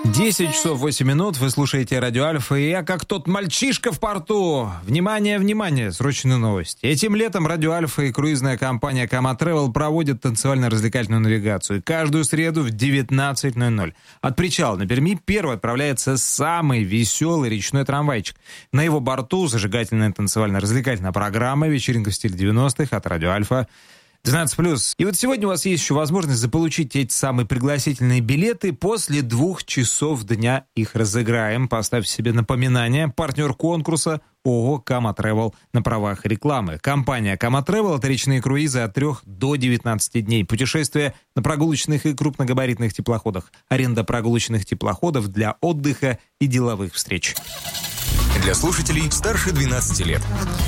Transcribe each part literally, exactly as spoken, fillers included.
десять часов восемь минут, вы слушаете Радио Альфа, и я как тот мальчишка в порту. Внимание, внимание, срочная новость. Этим летом Радио Альфа и круизная компания Kama Travel проводят танцевально-развлекательную навигацию. Каждую среду в девятнадцать ноль ноль. От причала на Перми первый отправляется самый веселый речной трамвайчик. На его борту зажигательная танцевально-развлекательная программа «Вечеринка в стиле девяностых» от Радио Альфа. двенадцать плюс. И вот сегодня у вас есть еще возможность заполучить эти самые пригласительные билеты. После двух часов дня их разыграем. Поставьте себе напоминание. Партнер конкурса ООО Kama Travel на правах рекламы. Компания Kama Travel — это речные круизы от трех до девятнадцати дней. Путешествия на прогулочных и крупногабаритных теплоходах. Аренда прогулочных теплоходов для отдыха и деловых встреч. Для слушателей старше двенадцати лет.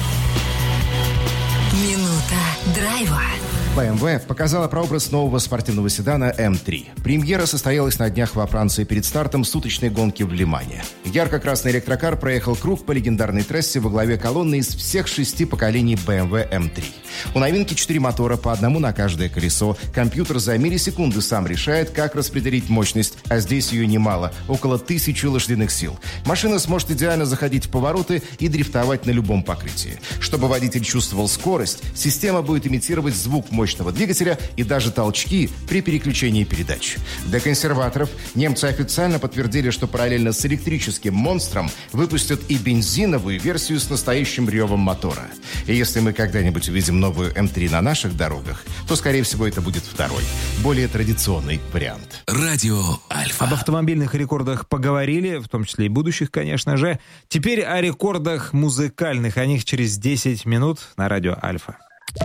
Минута драйва. бэ эм вэ показала прообраз нового спортивного седана эм три. Премьера состоялась на днях во Франции перед стартом суточной гонки в Лимане. Ярко-красный электрокар проехал круг по легендарной трассе во главе колонны из всех шести поколений бэ эм вэ эм три. У новинки четыре мотора, по одному на каждое колесо. Компьютер за миллисекунды сам решает, как распределить мощность, а здесь ее немало, около тысячи лошадиных сил. Машина сможет идеально заходить в повороты и дрифтовать на любом покрытии. Чтобы водитель чувствовал скорость, система будет имитировать звук мощного двигателя и даже толчки при переключении передач. Для консерваторов немцы официально подтвердили, что параллельно с электрическим монстром выпустят и бензиновую версию с настоящим ревом мотора. И если мы когда-нибудь увидим новую эм три на наших дорогах, то, скорее всего, это будет второй, более традиционный вариант. Радио Альфа. Об автомобильных рекордах поговорили, в том числе и будущих, конечно же. Теперь о рекордах музыкальных. О них через десять минут на Радио Альфа.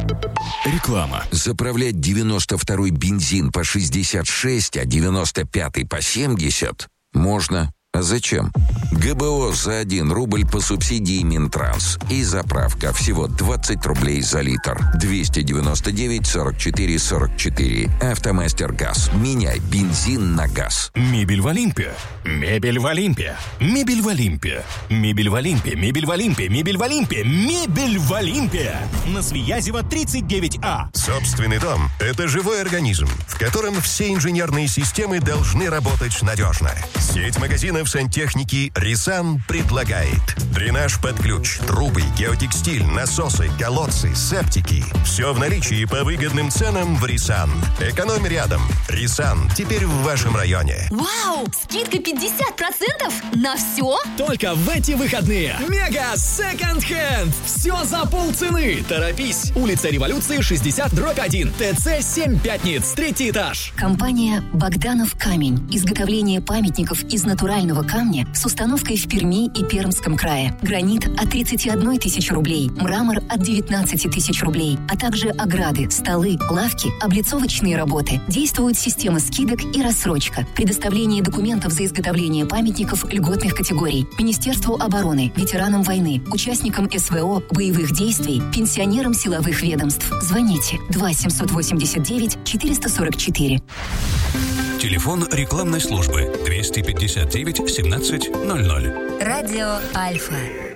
Реклама. Заправлять девяносто второй бензин по шестьдесят шесть, а девяносто пятый по семьдесят можно. А зачем? гэ бэ о за один рубль по субсидии Минтранс. И заправка всего двадцать рублей за литр. двести девяносто девять сорок четыре сорок четыре. Автомастер Газ. Меняй бензин на газ. Мебель в Олимпе. Мебель в Олимпе. Мебель в Олимпе. Мебель в Олимпе. Мебель в Олимпе. Мебель в Олимпе. Мебель в Олимпе. На Свиязева тридцать девять А. Собственный дом – это живой организм, в котором все инженерные системы должны работать надежно. Сеть магазинов сантехники «Рисан» предлагает дренаж под ключ, трубы, геотекстиль, насосы, колодцы, септики. Все в наличии по выгодным ценам в «Рисан». Экономь рядом. «Рисан» теперь в вашем районе. Вау! Скидка пятьдесят процентов на все? Только в эти выходные. Мега Second Hand. Все за полцены. Торопись. Улица Революции, шестьдесят, дробь один. ТЦ семь Пятниц. Третий этаж. Компания «Богданов камень». Изготовление памятников из натурального камня с установкой в Перми и Пермском крае. Гранит от тридцати одной тысячи рублей, мрамор от девятнадцати тысяч рублей, а также ограды, столы, лавки, облицовочные работы. Действует система скидок и рассрочка. Предоставление документов за изготовление памятников льготных категорий. Министерству обороны, ветеранам войны, участникам эс вэ о, боевых действий, пенсионерам силовых ведомств. Звоните два семьсот восемьдесят девять четыреста сорок четыре. Телефон рекламной службы двести пятьдесят девять семнадцать ноль ноль. Радио Альфа.